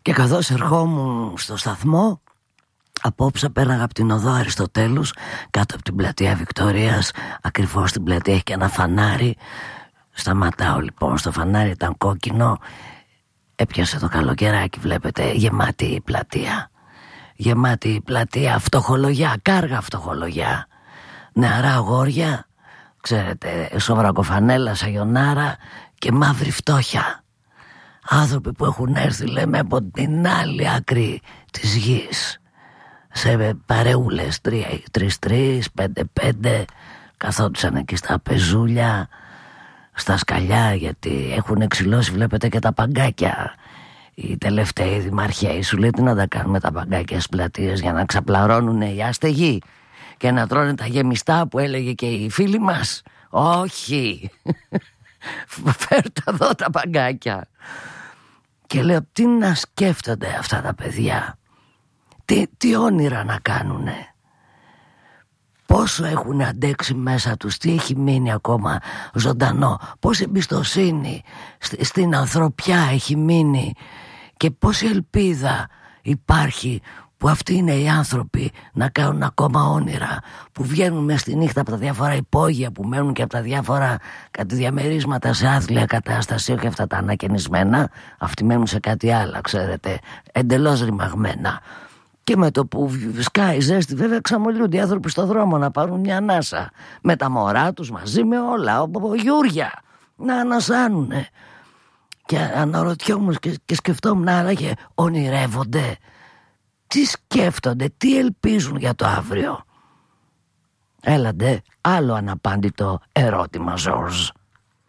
Και καθώς ερχόμουν στο σταθμό, απόψε πέραγα από την οδό Αριστοτέλους, κάτω από την πλατεία Βικτωρίας, ακριβώς στην πλατεία έχει και ένα φανάρι. Σταματάω λοιπόν, στο φανάρι ήταν κόκκινο. Έπιασε το καλοκαιράκι, βλέπετε, γεμάτη η πλατεία. Γεμάτη η πλατεία, φτωχολογιά, κάργα φτωχολογιά. Νεαρά αγόρια, ξέρετε, σοβρακοφανέλα, σαγιονάρα και μαύρη φτώχεια. Άνθρωποι που έχουν έρθει, λέμε, από την άλλη άκρη της γης, σε παρεούλες 3-3, 5-5, καθόντουσαν εκεί στα πεζούλια, στα σκαλιά, γιατί έχουν εξυλώσει, βλέπετε, και τα παγκάκια. Οι τελευταίοι δημαρχαίοι, σου λέει, τι να τα κάνουμε τα παγκάκια στις πλατείες για να ξαπλαρώνουν οι άστεγοι και να τρώνε τα γεμιστά που έλεγε και οι φίλοι μας? Όχι. Φέρτε εδώ τα παγκάκια. Και λέω, τι να σκέφτονται αυτά τα παιδιά, τι όνειρα να κάνουνε, πόσο έχουν αντέξει μέσα τους, τι έχει μείνει ακόμα ζωντανό, πόση εμπιστοσύνη στην ανθρωπιά έχει μείνει και πόση ελπίδα υπάρχει που αυτοί είναι οι άνθρωποι να κάνουν ακόμα όνειρα, που βγαίνουν μες στη νύχτα από τα διάφορα υπόγεια, που μένουν και από τα διάφορα κατηδιαμερίσματα σε άθλια κατάσταση, όχι αυτά τα ανακαινισμένα, αυτοί μένουν σε κάτι άλλο, ξέρετε, εντελώς ρημαγμένα. Και με το που σκάει ζέστη, βέβαια, ξαμολιούνται οι άνθρωποι στο δρόμο να πάρουν μια ανάσα, με τα μωρά τους, μαζί με όλα, γιούρια, να ανασάνουνε. Και αναρωτιόμουν και σκεφτόμουν, άραγε ονειρεύονται? Τι σκέφτονται, τι ελπίζουν για το αύριο? Έλαντε, άλλο αναπάντητο ερώτημα, Ζορζ.